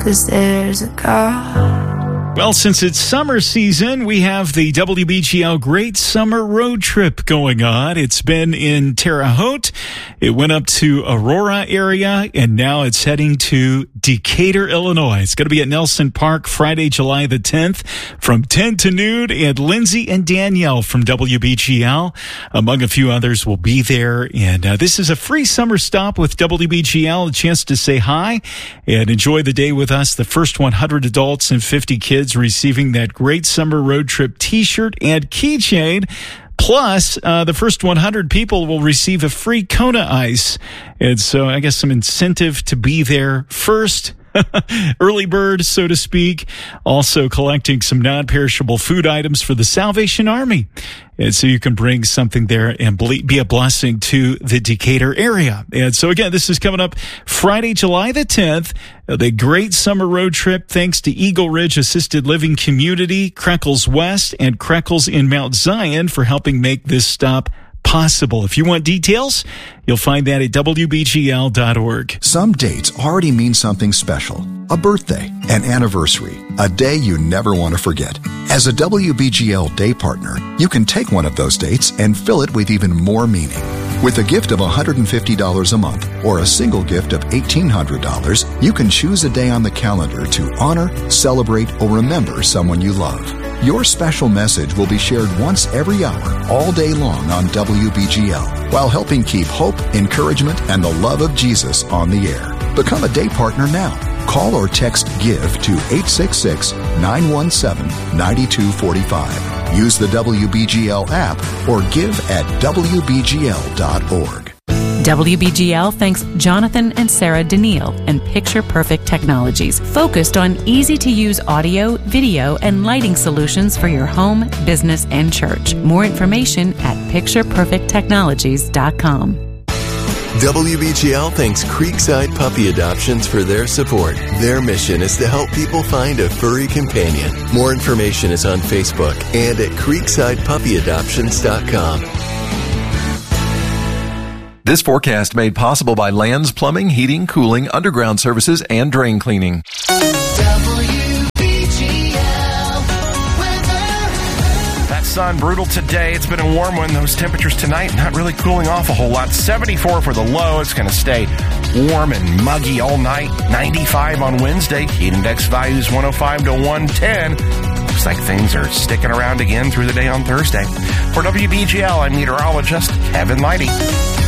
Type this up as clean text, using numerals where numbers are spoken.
'cause there's a God. Well, since it's summer season, we have the WBGL Great Summer Road Trip going on. It's been in Terre Haute. It went up to Aurora area, and now it's heading to Decatur, Illinois. It's going to be at Nelson Park Friday, July the 10th from 10 to noon. And Lindsay and Danielle from WBGL, among a few others, will be there. And this is a free summer stop with WBGL, a chance to say hi and enjoy the day with us. The first 100 adults and 50 kids receiving that Great Summer Road Trip t-shirt and keychain. Plus, the first 100 people will receive a free Kona Ice. And so I guess some incentive to be there first. Early bird, so to speak. Also collecting some non-perishable food items for the Salvation Army. And so you can bring something there and be a blessing to the Decatur area. And so again, this is coming up Friday, July the 10th. The Great Summer Road Trip, thanks to Eagle Ridge Assisted Living Community, Creckles West, and Creckles in Mount Zion for helping make this stop possible. If you want details, you'll find that at WBGL.org. Some dates already mean something special. A birthday, an anniversary, a day you never want to forget. As a WBGL day partner, you can take one of those dates and fill it with even more meaning. With a gift of $150 a month or a single gift of $1,800, you can choose a day on the calendar to honor, celebrate, or remember someone you love. Your special message will be shared once every hour, all day long on WBGL, while helping keep hope, encouragement, and the love of Jesus on the air. Become a day partner now. Call or text GIVE to 866-917-9245. Use the WBGL app or give at WBGL.org. WBGL thanks Jonathan and Sarah Daniil and Picture Perfect Technologies, focused on easy-to-use audio, video, and lighting solutions for your home, business, and church. More information at pictureperfecttechnologies.com. WBGL thanks Creekside Puppy Adoptions for their support. Their mission is to help people find a furry companion. More information is on Facebook and at creeksidepuppyadoptions.com. This forecast made possible by Lands Plumbing, Heating, Cooling, Underground Services, and Drain Cleaning. That sun brutal today. It's been a warm one. Those temperatures tonight not really cooling off a whole lot. 74 for the low. It's going to stay warm and muggy all night. 95 on Wednesday. Heat index values 105 to 110. Looks like things are sticking around again through the day on Thursday. For WBGL, I'm meteorologist Kevin Leidy.